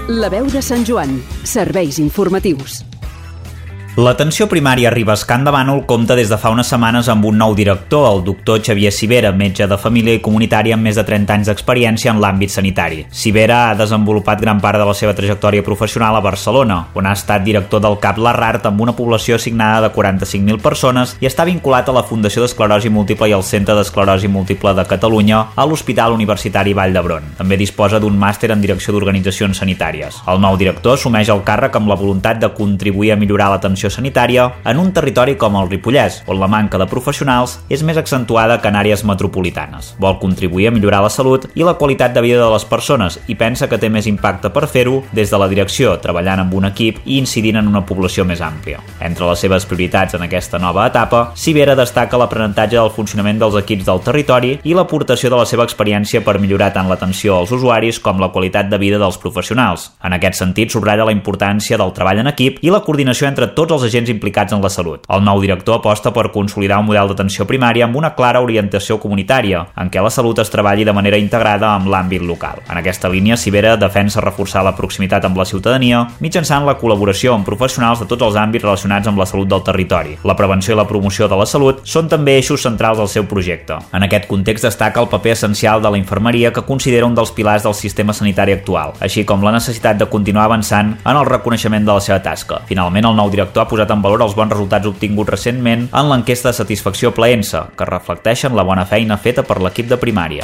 La veu de Sant Joan. Serveis informatius. L'atenció primària a Ribescan de Bànol compta des de fa unes setmanes amb un nou director, el doctor Xavier Civera, metge de família i comunitari amb més de 30 anys d'experiència en l'àmbit sanitari. Civera ha desenvolupat gran part de la seva trajectòria professional a Barcelona, on ha estat director del CAP Larrard amb una població assignada de 45.000 persones i està vinculat a la Fundació d'Esclerosi Múltiple i al Centre d'Esclerosi Múltiple de Catalunya a l'Hospital Universitari Vall d'Hebron. També disposa d'un màster en direcció d'organitzacions sanitàries. El nou director assumeix el càrrec amb la voluntat de contribuir a millorar l'atenció sanitària en un territori com el Ripollès, on la manca de professionals és més accentuada que en àrees metropolitanes. Vol contribuir a millorar la salut i la qualitat de vida de les persones i pensa que té més impacte per fer-ho des de la direcció, treballant amb un equip i incidint en una població més àmplia. Entre les seves prioritats en aquesta nova etapa, Civera destaca l'aprenentatge del funcionament dels equips del territori i l'aportació de la seva experiència per millorar tant l'atenció als usuaris com la qualitat de vida dels professionals. En aquest sentit, subratlla la importància del treball en equip i la coordinació entre tots els agents implicats en la salut. El nou director aposta per consolidar un model d'atenció primària amb una clara orientació comunitària, en què la salut es treballi de manera integrada amb l'àmbit local. En aquesta línia, Civera defensa reforçar la proximitat amb la ciutadania mitjançant la col·laboració amb professionals de tots els àmbits relacionats amb la salut del territori. La prevenció i la promoció de la salut són també eixos centrals del seu projecte. En aquest context destaca el paper essencial de la infermeria, que considera un dels pilars del sistema sanitari actual, així com la necessitat de continuar avançant en el reconeixement de la seva tasca. Finalment, el nou director ha posat en valor els bons resultats obtinguts recentment en l'enquesta de satisfacció plaença, que reflecteixen la bona feina feta per l'equip de primària.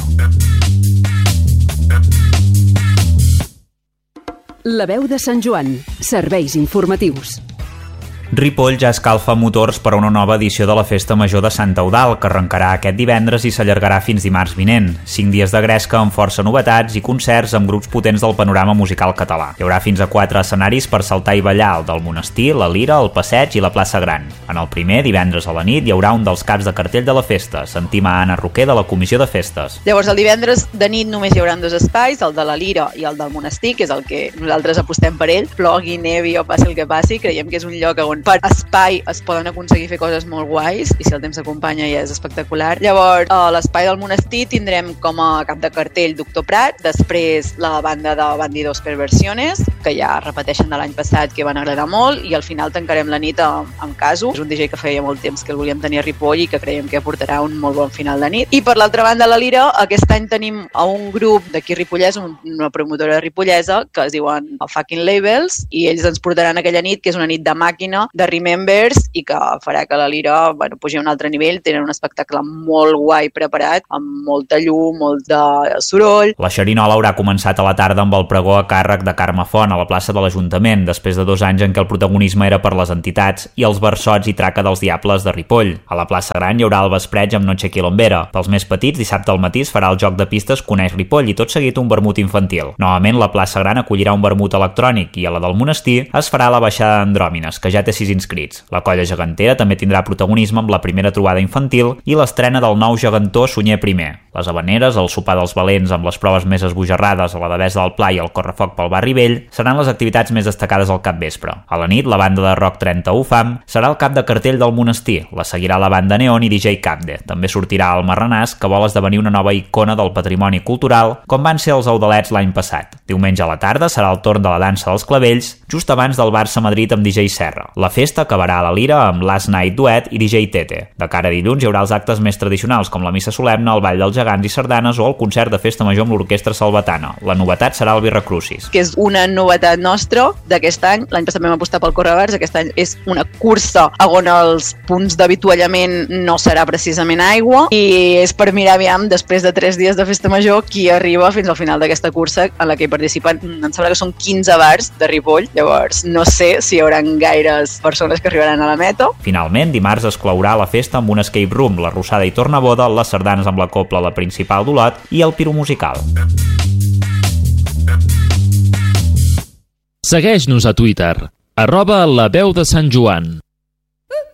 La veu de Sant Joan. Serveis informatius. Ripoll ja escalfa motors per a una nova edició de la Festa Major de Sant Eudald, que arrencarà aquest divendres i s'allargarà fins dimarts vinent. 5 dies de gresca amb força novetats i concerts amb grups potents del panorama musical català. Hi haurà fins a 4 escenaris per saltar i ballar, el del Monestir, la Lira, el Passeig i la Plaça Gran. En el primer, divendres a la nit, hi haurà un dels caps de cartell de la festa. Sentim a Anna Roquer, de la Comissió de Festes. Llavors, el divendres de nit només hi haurà 2 espais, el de la Lira i el del Monestir, que és el que nosaltres apostem per ell. Plogui, nevi o passi el que passi, creiem que és un lloc on per espai es poden aconseguir fer coses molt guais i si el temps acompanya ja és espectacular. Llavors, a l'espai del Monestir tindrem com a cap de cartell Doctor Prat, després la banda de Bandidos Perversiones, que ja repeteixen de l'any passat, que van agradar molt, i al final tancarem la nit amb Casu. És un DJ que feia molt temps que el volíem tenir a Ripoll i que creiem que aportarà un molt bon final de nit. I per l'altra banda, a la Lira, aquest any tenim a un grup d'aquí Ripollès, una promotora ripollesa, que es diuen Fucking Labels, i ells ens portaran aquella nit, que és una nit de màquina, de Remembers, i que farà que la Lira pugi a un altre nivell. Tenen un espectacle molt guai preparat, amb molta llum, molt de soroll. La xerinola haurà començat a la tarda amb el pregó a càrrec de Carme Font a la plaça de l'Ajuntament, després de 2 anys en què el protagonisme era per les entitats i els versots i traca dels Diables de Ripoll. A la plaça Gran hi haurà el vespreig amb Noche Quilombera. Pels més petits, dissabte al matí es farà el joc de pistes Coneix Ripoll i tot seguit un vermut infantil. Novament, la plaça Gran acollirà un vermut electrònic i a la del Monestir es farà la baixada d'Andròmines, que ja té 6 inscrits. La colla gegantera també tindrà protagonisme amb la primera trobada infantil i l'estrena del nou gegantó Sunyer Primer. Les habaneres, el sopar dels valents amb les proves més esbojarrades a la Devesa del Pla i el correfoc pel barri vell seran les activitats més destacades al capvespre. A la nit, la banda de rock 31 Fam serà el cap de cartell del Monestir. La seguirà la banda Neon i DJ Capde. També sortirà el Marranàs, que vol esdevenir una nova icona del patrimoni cultural, com van ser els Eudalets l'any passat. Diumenge a la tarda serà el torn de la dansa dels clavells, just abans del Barça Madrid amb DJ Serra. La festa acabarà a la Lira amb Last Night Duet i DJ Tete. De cara a dilluns hi haurà els actes més tradicionals com la missa solemne, el ball dels gegants i sardanes o el concert de festa major amb l'orquestra salvatana. La novetat serà el Birra Crucis. Que és una novetat nostra d'aquest any. L'any passat vam apostar pel Correverds, aquest any és una cursa on els punts d'avituallament no serà precisament aigua i és per mirar aviam, després de 3 dies de festa major, qui arriba fins al final d'aquesta cursa en la que hi participen, em sembla que són 15 bars de Ripoll. Llavors no sé si hi haurà gaires persones que arribaran a la meta. Finalment, dimarts es claurà la festa amb un escape room, la Rossada i Tornaboda, les sardanes amb la copla, la principal d'Olot i el piro musical. Segueix-nos a Twitter, @LaVeuDeSantJoan.